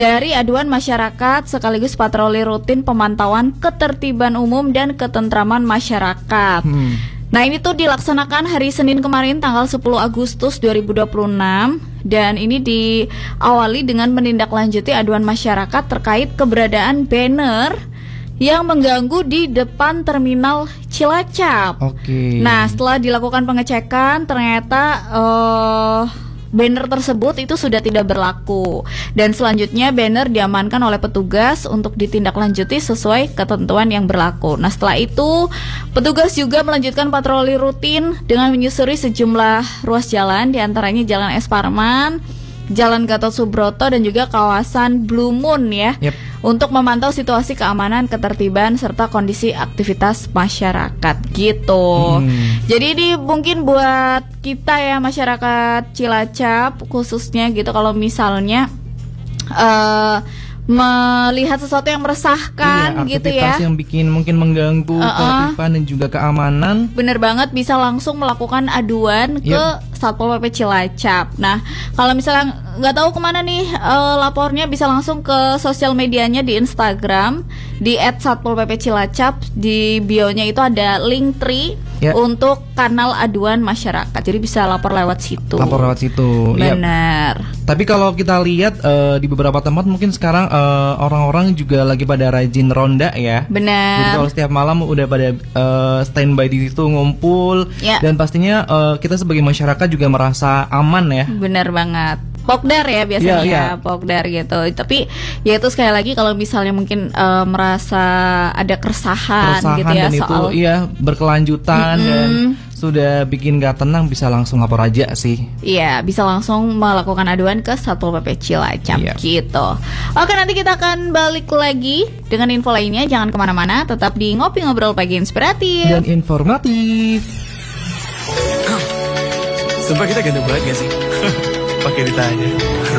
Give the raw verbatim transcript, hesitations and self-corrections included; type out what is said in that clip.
dari aduan masyarakat sekaligus patroli rutin pemantauan ketertiban umum dan ketentraman masyarakat. Hmm. Nah, ini tuh dilaksanakan hari Senin kemarin tanggal sepuluh Agustus dua ribu dua puluh enam dan ini diawali dengan menindaklanjuti aduan masyarakat terkait keberadaan banner yang mengganggu di depan terminal Cilacap. Oke. Nah, setelah dilakukan pengecekan ternyata uh, banner tersebut itu sudah tidak berlaku dan selanjutnya banner diamankan oleh petugas untuk ditindaklanjuti sesuai ketentuan yang berlaku. Nah, setelah itu petugas juga melanjutkan patroli rutin dengan menyusuri sejumlah ruas jalan, diantaranya Jalan Es Parman, Jalan Gatot Subroto dan juga kawasan Blue Moon ya. Yep. Untuk memantau situasi keamanan, ketertiban serta kondisi aktivitas masyarakat gitu. Hmm. Jadi ini mungkin buat kita ya masyarakat Cilacap khususnya gitu, kalau misalnya uh, melihat sesuatu yang meresahkan iya, gitu ya, aktivitas yang bikin mungkin mengganggu uh-uh. ketertiban dan juga keamanan, bener banget bisa langsung melakukan aduan yep. ke Satpol P P Cilacap. Nah, kalau misalnya nggak tahu kemana nih uh, lapornya, bisa langsung ke sosial medianya di Instagram di et satpol p p cilacap. Di bionya itu ada link tree yeah. untuk kanal aduan masyarakat. Jadi bisa lapor lewat situ. Lapor lewat situ. Benar. Yep. Tapi kalau kita lihat uh, di beberapa tempat mungkin sekarang uh, orang-orang juga lagi pada rajin ronda ya. Benar. Jadi kalau setiap malam udah pada uh, standby di situ ngumpul yeah. dan pastinya uh, kita sebagai masyarakat juga merasa aman ya. Benar banget. Pokdar ya biasanya, yeah, yeah. Pokdar gitu. Tapi ya itu sekali lagi kalau misalnya mungkin uh, merasa ada keresahan, keresahan gitu ya dan soal itu iya berkelanjutan mm-hmm. dan sudah bikin gak tenang, bisa langsung lapor aja sih. Iya, bisa langsung melakukan aduan ke Satpol P P Cilacap yeah. gitu. Oke, nanti kita akan balik lagi dengan info lainnya. Jangan kemana-mana, tetap di Ngopi Ngobrol Pagi Inspiratif dan informatif. Sumpah kita ganteng banget gak sih? Pakai ditanya.